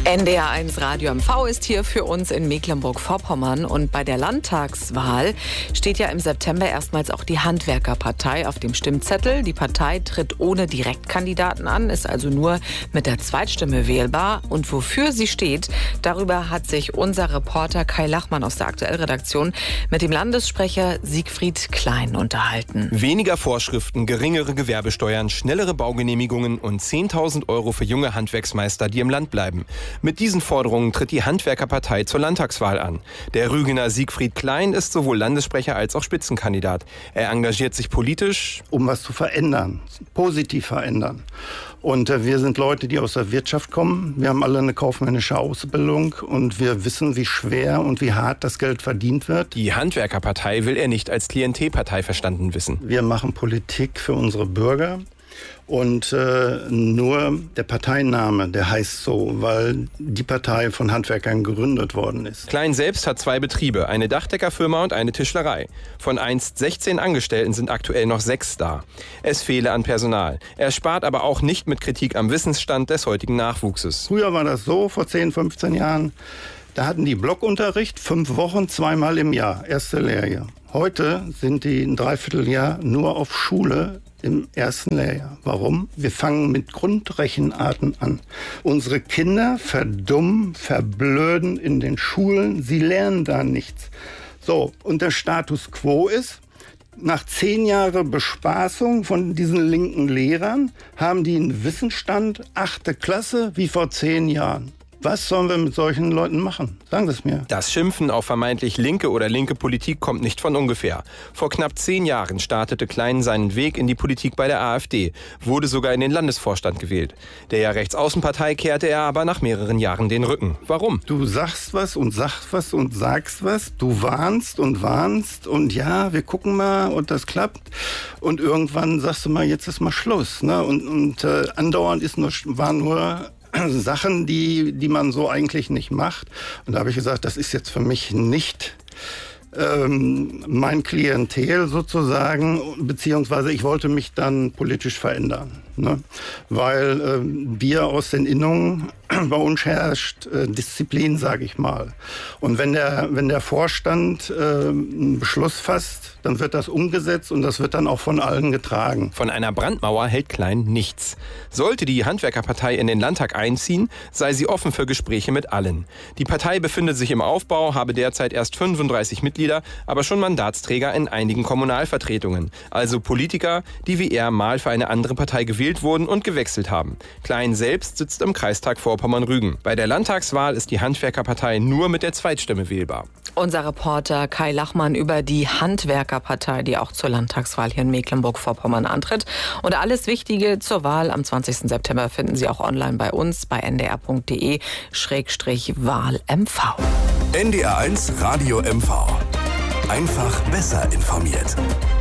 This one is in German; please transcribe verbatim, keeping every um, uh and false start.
N D R eins Radio M V ist hier für uns in Mecklenburg-Vorpommern. Und bei der Landtagswahl steht ja im September erstmals auch die Handwerkerpartei auf dem Stimmzettel. Die Partei tritt ohne Direktkandidaten an, ist also nur mit der Zweitstimme wählbar. Und wofür sie steht, darüber hat sich unser Reporter Kai Lachmann aus der Aktuellredaktion mit dem Landessprecher Siegfried Klein unterhalten. Weniger Vorschriften, geringere Gewerbesteuern, schnellere Baugenehmigungen und zehntausend Euro für junge Handwerksmeister, die im Land bleiben. Mit diesen Forderungen tritt die Handwerkerpartei zur Landtagswahl an. Der Rügener Siegfried Klein ist sowohl Landessprecher als auch Spitzenkandidat. Er engagiert sich politisch, um was zu verändern, positiv verändern. Und äh, wir sind Leute, die aus der Wirtschaft kommen. Wir haben alle eine kaufmännische Ausbildung und wir wissen, wie schwer und wie hart das Geld verdient wird. Die Handwerkerpartei will er nicht als Klientelpartei verstanden wissen. Wir machen Politik für unsere Bürger. Und äh, nur der Parteiname, der heißt so, weil die Partei von Handwerkern gegründet worden ist. Klein selbst hat zwei Betriebe, eine Dachdeckerfirma und eine Tischlerei. Von einst sechzehn Angestellten sind aktuell noch sechs da. Es fehle an Personal. Er spart aber auch nicht mit Kritik am Wissensstand des heutigen Nachwuchses. Früher war das so, vor zehn, fünfzehn Jahren, da hatten die Blockunterricht fünf Wochen, zweimal im Jahr, erste Lehrjahr. Heute sind die ein Dreivierteljahr nur auf Schule im ersten Lehrjahr. Warum? Wir fangen mit Grundrechenarten an. Unsere Kinder verdummen, verblöden in den Schulen. Sie lernen da nichts. So, und der Status quo ist, nach zehn Jahren Bespaßung von diesen linken Lehrern haben die einen Wissensstand, achte Klasse, wie vor zehn Jahren. Was sollen wir mit solchen Leuten machen? Sagen Sie es mir. Das Schimpfen auf vermeintlich linke oder linke Politik kommt nicht von ungefähr. Vor knapp zehn Jahren startete Klein seinen Weg in die Politik bei der AfD, wurde sogar in den Landesvorstand gewählt. Der Rechtsaußenpartei kehrte er aber nach mehreren Jahren den Rücken. Warum? Du sagst was und sagst was und sagst was. Du warnst und warnst und ja, wir gucken mal und das klappt. Und irgendwann sagst du mal, jetzt ist mal Schluss. Ne? Und, und äh, andauernd ist nur, war nur Sachen, die, die man so eigentlich nicht macht. Und da habe ich gesagt, das ist jetzt für mich nicht ähm, mein Klientel sozusagen, beziehungsweise ich wollte mich dann politisch verändern. Ne? Weil äh, wir aus den Innungen, bei uns herrscht äh, Disziplin, sage ich mal. Und wenn der, wenn der Vorstand äh, einen Beschluss fasst, dann wird das umgesetzt und das wird dann auch von allen getragen. Von einer Brandmauer hält Klein nichts. Sollte die Handwerkerpartei in den Landtag einziehen, sei sie offen für Gespräche mit allen. Die Partei befindet sich im Aufbau, habe derzeit erst fünfunddreißig Mitglieder, aber schon Mandatsträger in einigen Kommunalvertretungen. Also Politiker, die wie er mal für eine andere Partei gewählt wurden und gewechselt haben. Klein selbst sitzt im Kreistag Vorpommern-Rügen. Bei der Landtagswahl ist die Handwerkerpartei nur mit der Zweitstimme wählbar. Unser Reporter Kai Lachmann über die Handwerkerpartei, die auch zur Landtagswahl hier in Mecklenburg-Vorpommern antritt. Und alles Wichtige zur Wahl am zwanzigsten September finden Sie auch online bei uns bei n d r punkt d e Schrägstrich Wahl M V. N D R eins Radio M V. Einfach besser informiert.